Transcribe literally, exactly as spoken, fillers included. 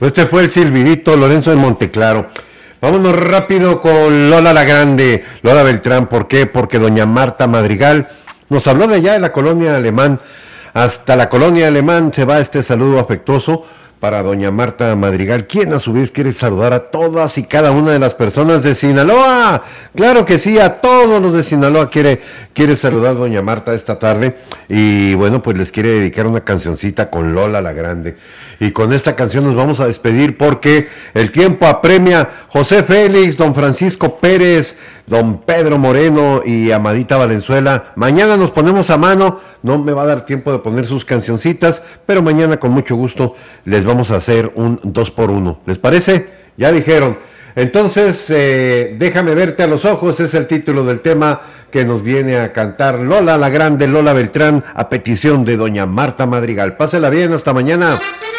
Este fue el silbidito Lorenzo de Monteclaro. Vámonos rápido con Lola la Grande, Lola Beltrán. ¿Por qué? Porque doña Marta Madrigal nos habló de allá de la colonia Alemán. Hasta la colonia Alemán se va este saludo afectuoso para doña Marta Madrigal, quien a su vez quiere saludar a todas y cada una de las personas de Sinaloa. Claro que sí, a todos los de Sinaloa quiere, quiere saludar doña Marta esta tarde. Y bueno, pues les quiere dedicar una cancioncita con Lola la Grande. Y con esta canción nos vamos a despedir porque el tiempo apremia. José Félix, don Francisco Pérez, don Pedro Moreno y Amadita Valenzuela. Mañana nos ponemos a mano. No me va a dar tiempo de poner sus cancioncitas, pero mañana con mucho gusto les vamos a hacer un dos por uno. ¿Les parece? Ya dijeron. Entonces, eh, déjame verte a los ojos, es el título del tema que nos viene a cantar Lola la Grande, Lola Beltrán, a petición de doña Marta Madrigal. Pásela bien, hasta mañana.